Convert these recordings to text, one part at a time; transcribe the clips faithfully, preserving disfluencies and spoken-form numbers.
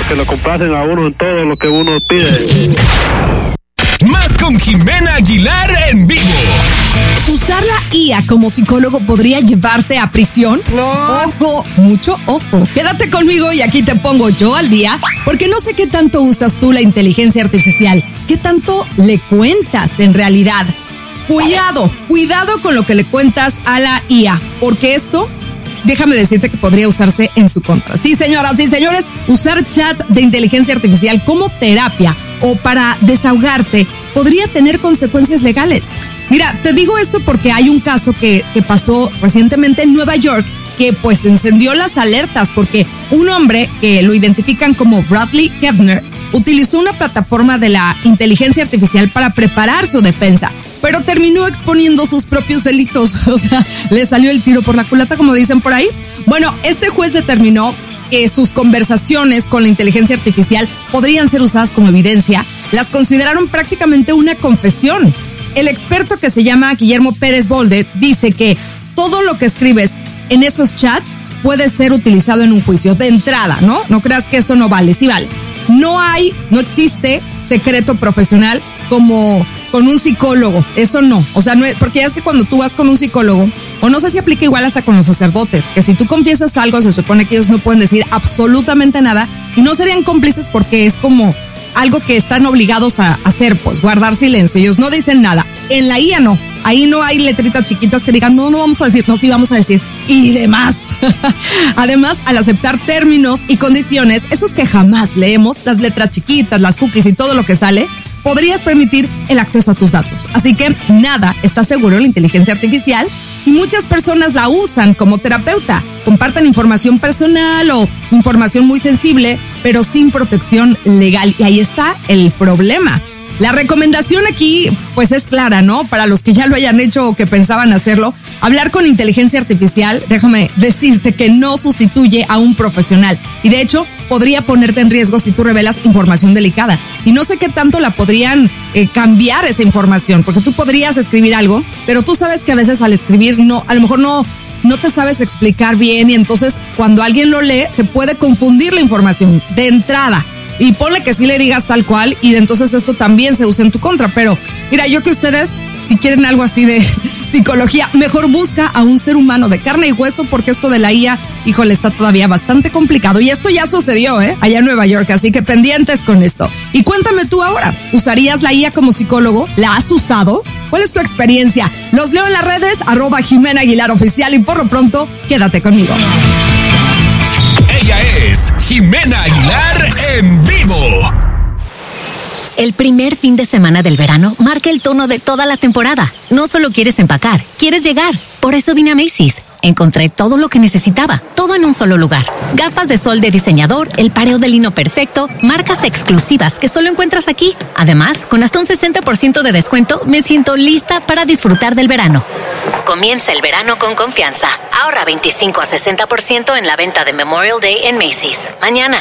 que lo complacen a uno en todo lo que uno pide. Más con Jimena Aguilar en vivo. ¿Usar la I A como psicólogo podría llevarte a prisión? No. Ojo, mucho ojo. Quédate conmigo y aquí te pongo yo al día, porque no sé qué tanto usas tú la inteligencia artificial, qué tanto le cuentas en realidad. Cuidado, cuidado con lo que le cuentas a la I A, porque esto, déjame decirte que podría usarse en su contra. Sí, señoras y señores, usar chats de inteligencia artificial como terapia o para desahogarte podría tener consecuencias legales. Mira, te digo esto porque hay un caso que, que pasó recientemente en Nueva York que pues encendió las alertas porque un hombre que lo identifican como Bradley Hebner utilizó una plataforma de la inteligencia artificial para preparar su defensa, pero terminó exponiendo sus propios delitos. O sea, le salió el tiro por la culata, como dicen por ahí. Bueno, este juez determinó que sus conversaciones con la inteligencia artificial podrían ser usadas como evidencia. Las consideraron prácticamente una confesión. El experto, que se llama Guillermo Pérez Bolde, dice que todo lo que escribes en esos chats puede ser utilizado en un juicio de entrada, ¿no? No creas que eso no vale, sí vale. No hay, no existe secreto profesional como con un psicólogo, eso no. O sea, no es, porque ya es que cuando tú vas con un psicólogo, o no sé si aplica igual hasta con los sacerdotes, que si tú confiesas algo, se supone que ellos no pueden decir absolutamente nada y no serían cómplices porque es como algo que están obligados a hacer, pues guardar silencio. Ellos no dicen nada. En la I A no. Ahí no hay letritas chiquitas que digan, no, no vamos a decir, no, sí vamos a decir, y demás. Además, al aceptar términos y condiciones, esos que jamás leemos, las letras chiquitas, las cookies y todo lo que sale, podrías permitir el acceso a tus datos. Así que nada está seguro en la inteligencia artificial y muchas personas la usan como terapeuta. Comparten información personal o información muy sensible, pero sin protección legal. Y ahí está el problema. La recomendación aquí, pues es clara, ¿no? Para los que ya lo hayan hecho o que pensaban hacerlo, hablar con inteligencia artificial, déjame decirte que no sustituye a un profesional. Y de hecho, podría ponerte en riesgo si tú revelas información delicada. Y no sé qué tanto la podrían eh, cambiar esa información, porque tú podrías escribir algo, pero tú sabes que a veces al escribir no, a lo mejor no, no te sabes explicar bien y entonces cuando alguien lo lee se puede confundir la información de entrada. Y ponle que sí le digas tal cual y entonces esto también se usa en tu contra. Pero mira, yo que ustedes, si quieren algo así de psicología, mejor busca a un ser humano de carne y hueso, porque esto de la I A, híjole, está todavía bastante complicado. Y esto ya sucedió, ¿eh? Allá en Nueva York, así que pendientes con esto. Y cuéntame tú ahora, ¿usarías la I A como psicólogo? ¿La has usado? ¿Cuál es tu experiencia? Los leo en las redes, arroba Jimena Aguilar Oficial, y por lo pronto, quédate conmigo. Ella es Jimena Aguilar en vivo. El primer fin de semana del verano marca el tono de toda la temporada. No solo quieres empacar, quieres llegar. Por eso vine a Macy's. Encontré todo lo que necesitaba, todo en un solo lugar. Gafas de sol de diseñador, el pareo de lino perfecto, marcas exclusivas que solo encuentras aquí. Además, con hasta un sesenta por ciento de descuento, me siento lista para disfrutar del verano. Comienza el verano con confianza. Ahorra veinticinco a sesenta por ciento en la venta de Memorial Day en Macy's. Mañana.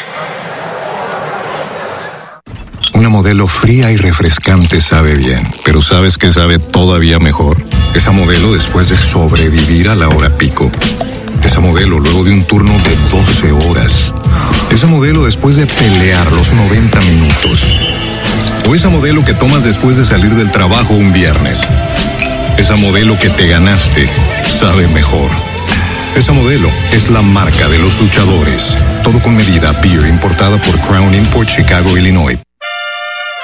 Una Modelo fría y refrescante sabe bien, pero ¿sabes qué sabe todavía mejor? Esa Modelo después de sobrevivir a la hora pico. Esa Modelo luego de un turno de doce horas. Esa Modelo después de pelear los noventa minutos. O esa Modelo que tomas después de salir del trabajo un viernes. Esa Modelo que te ganaste sabe mejor. Esa Modelo es la marca de los luchadores. Todo con medida. Beer importada por Crown Import, Chicago, Illinois.